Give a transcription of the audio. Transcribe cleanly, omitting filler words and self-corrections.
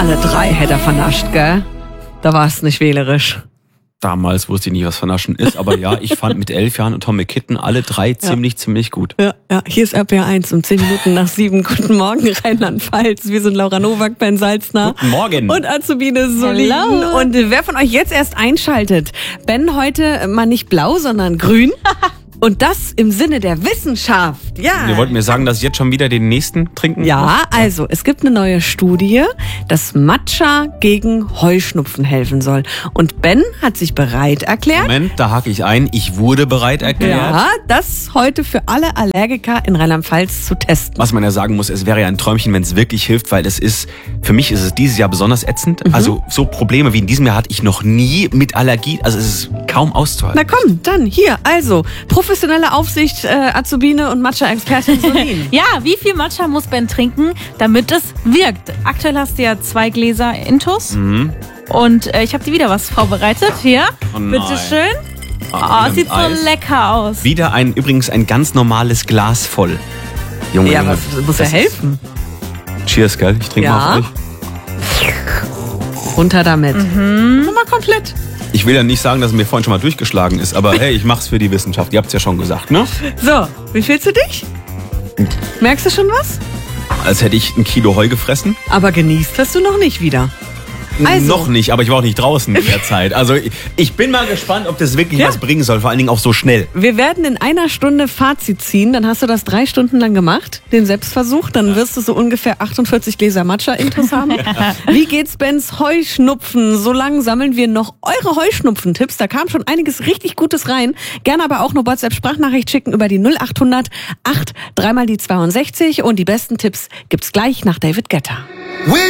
Alle 3 hätte er vernascht, gell? Da war es nicht wählerisch. Damals wusste ich nicht, was Vernaschen ist, aber ja, ich fand mit 11 Jahren und Tommy Kitten alle 3 ziemlich gut. Ja, hier ist RPR 1 um 10 Minuten nach 7. Guten Morgen, Rheinland-Pfalz. Wir sind Laura Nowak, Ben Salzner. Guten Morgen. Und Azubine Solin. Hello. Und wer von euch jetzt erst einschaltet, Ben heute mal nicht blau, sondern grün. Und das im Sinne der Wissenschaft. Ja. Ihr wollt mir sagen, dass ich jetzt schon wieder den nächsten trinken muss? Ja, also es gibt eine neue Studie, dass Matcha gegen Heuschnupfen helfen soll. Und Ben hat sich bereit erklärt. Moment, da hake ich ein. Ich wurde bereit erklärt. Ja, das heute für alle Allergiker in Rheinland-Pfalz zu testen. Was man ja sagen muss, es wäre ja ein Träumchen, wenn es wirklich hilft, weil für mich ist es dieses Jahr besonders ätzend. Also so Probleme wie in diesem Jahr hatte ich noch nie mit Allergie. Also es ist kaum auszuhalten. Na komm, dann hier, also professionelle Aufsicht, Azubine und Matcha-Expertin Solin. Ja, wie viel Matcha muss Ben trinken, damit es wirkt? Aktuell hast du ja 2 Gläser Intus. Und ich habe dir wieder was vorbereitet. Hier, Oh nein. bitteschön. wieder Sieht mit Eis. so lecker aus. Wieder übrigens ein ganz normales Glas voll. Junge, Ja, Junge, was muss ja das helfen? ist- Cheers, gell? Ich trinke Ja. mal auf euch. Runter damit. Nur mal komplett. Ich will ja nicht sagen, dass es mir vorhin schon mal durchgeschlagen ist, aber hey, ich mach's für die Wissenschaft. Ihr habt's ja schon gesagt, ne? So, wie fühlst du dich? Merkst du schon was? Als hätte ich 1 Kilo Heu gefressen. Aber genießt hast du noch nicht wieder. Also. Noch nicht, aber ich war auch nicht draußen in der Zeit. Also ich bin mal gespannt, ob das wirklich Ja. was bringen soll, vor allen Dingen auch so schnell. Wir werden in einer Stunde Fazit ziehen. Dann hast du das 3 Stunden lang gemacht, den Selbstversuch. Dann wirst du so ungefähr 48 Gläser Matcha-Intus haben. Wie geht's Bens Heuschnupfen? So lange sammeln wir noch eure Heuschnupfen-Tipps. Da kam schon einiges richtig Gutes rein. Gerne aber auch eine WhatsApp-Sprachnachricht schicken über die 0800 8 3 mal die 62. Und die besten Tipps gibt's gleich nach David Guetta.